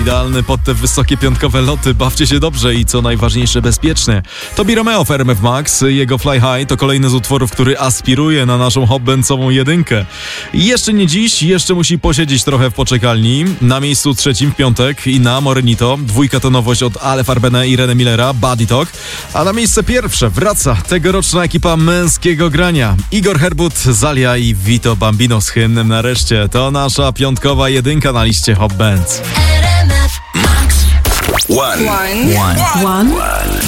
idealny pod te wysokie piątkowe loty. Bawcie się dobrze i co najważniejsze bezpiecznie. Tobi Romeo w RMF Max, jego Fly High to kolejny z utworów, który aspiruje na naszą hopbencową jedynkę. Jeszcze nie dziś, jeszcze musi posiedzieć trochę w poczekalni. Na miejscu trzecim w piątek Inna Morenito, dwójka to nowość od Ale Farbene i Rene Millera, Body Talk. A na miejsce pierwsze wraca tegoroczna ekipa męskiego grania. Igor Herbut, Zalia i Vito Bambino z hymnem Nareszcie. To nasza piątkowa jedynka na liście Hop Bands. RMF Max. One.